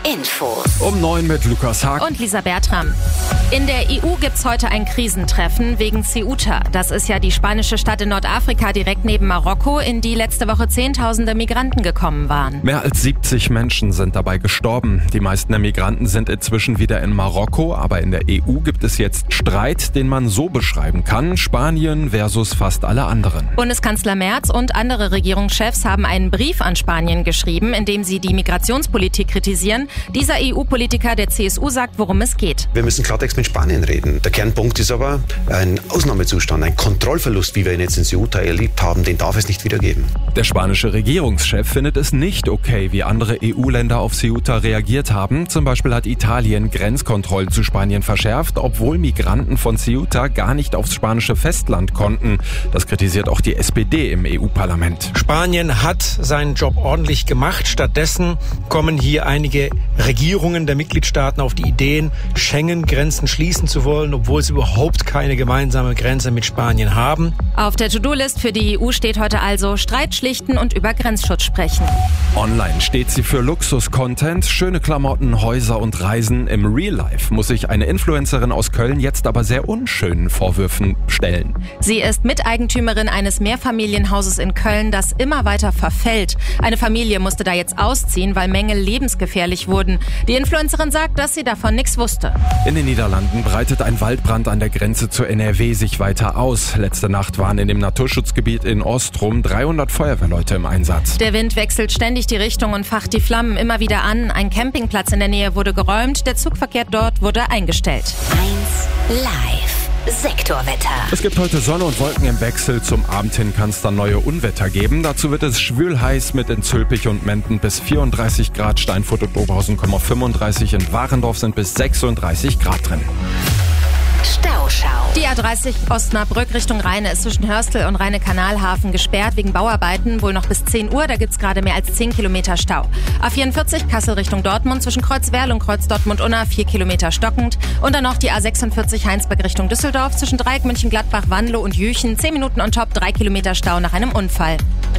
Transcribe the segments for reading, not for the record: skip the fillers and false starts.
Infos. Um 9 mit Lukas Haag und Lisa Bertram. In der EU gibt's heute ein Krisentreffen wegen Ceuta. Das ist ja die spanische Stadt in Nordafrika direkt neben Marokko, in die letzte Woche Zehntausende Migranten gekommen waren. Mehr als 70 Menschen sind dabei gestorben. Die meisten der Migranten sind inzwischen wieder in Marokko, aber in der EU gibt es jetzt Streit, den man so beschreiben kann: Spanien versus fast alle anderen. Bundeskanzler Merz und andere Regierungschefs haben einen Brief an Spanien geschrieben, in dem sie die Migrationspolitik kritisieren. Dieser EU-Politiker der CSU sagt, worum es geht. Wir müssen Klartext mit Spanien reden. Der Kernpunkt ist aber ein Ausnahmezustand, ein Kontrollverlust, wie wir ihn jetzt in Ceuta erlebt haben, den darf es nicht wieder geben. Der spanische Regierungschef findet es nicht okay, wie andere EU-Länder auf Ceuta reagiert haben. Zum Beispiel hat Italien Grenzkontrollen zu Spanien verschärft, obwohl Migranten von Ceuta gar nicht aufs spanische Festland konnten. Das kritisiert auch die SPD im EU-Parlament. Spanien hat seinen Job ordentlich gemacht. Stattdessen kommen hier einige Regierungen der Mitgliedstaaten auf die Ideen, Schengen-Grenzen schließen zu wollen, obwohl sie überhaupt keine gemeinsame Grenze mit Spanien haben. Auf der To-Do-List für die EU steht heute also Streit schlichten und über Grenzschutz sprechen. Online steht sie für Luxus-Content, schöne Klamotten, Häuser und Reisen. Im Real Life muss sich eine Influencerin aus Köln jetzt aber sehr unschönen Vorwürfen stellen. Sie ist Miteigentümerin eines Mehrfamilienhauses in Köln, das immer weiter verfällt. Eine Familie musste da jetzt ausziehen, weil Mängel lebensgefährlich wurden. Die Influencerin sagt, dass sie davon nichts wusste. In den Niederlanden breitet ein Waldbrand an der Grenze zu NRW sich weiter aus. Letzte Nacht waren in dem Naturschutzgebiet in Ostrum 300 Feuerwehrleute im Einsatz. Der Wind wechselt ständig die Richtung und facht die Flammen immer wieder an. Ein Campingplatz in der Nähe wurde geräumt, der Zugverkehr dort wurde eingestellt. 1 Live. Sektorwetter. Es gibt heute Sonne und Wolken im Wechsel. Zum Abend hin kann es dann neue Unwetter geben. Dazu wird es schwül heiß mit in Zülpich und Menden bis 34 Grad. Steinfurt und Oberhausen 35. In Warendorf sind bis 36 Grad drin. Stauschau. Die A30 Osnabrück Richtung Rheine ist zwischen Hörstel und Rheine-Kanalhafen gesperrt wegen Bauarbeiten. Wohl noch bis 10 Uhr, da gibt's gerade mehr als 10 Kilometer Stau. A44 Kassel Richtung Dortmund zwischen Kreuzwerl und Kreuz Dortmund-Unna 4 Kilometer stockend. Und dann noch die A46 Heinsberg Richtung Düsseldorf zwischen Dreieck München-Gladbach, Wanlo und Jüchen. 10 Minuten on top, 3 Kilometer Stau nach einem Unfall.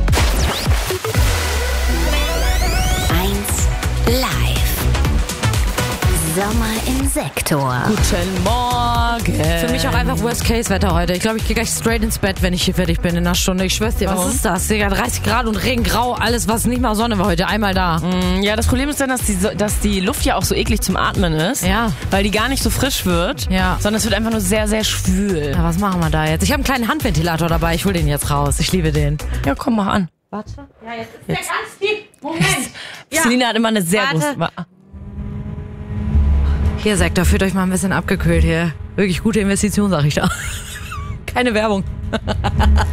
1 Live. Sommer im Sektor. Guten Morgen. Für mich auch einfach Worst-Case-Wetter heute. Ich glaube, ich gehe gleich straight ins Bett, wenn ich hier fertig bin in einer Stunde. Ich schwör's dir, was ist das? Digga, 30 Grad und Regengrau, alles, was nicht mal Sonne war heute, einmal da. Ja, das Problem ist dann, dass die Luft ja auch so eklig zum Atmen ist. Ja. Weil die gar nicht so frisch wird, sondern es wird einfach nur sehr, sehr schwül. Na, was machen wir da jetzt? Ich habe einen kleinen Handventilator dabei, ich hol den jetzt raus. Ich liebe den. Ja, komm, mach an. Warte. Ja, jetzt ist der ganz tief. Moment. Selina hat immer eine sehr große... Hier, Sektor, fühlt euch mal ein bisschen abgekühlt hier. Wirklich gute Investition, sag ich da. Keine Werbung.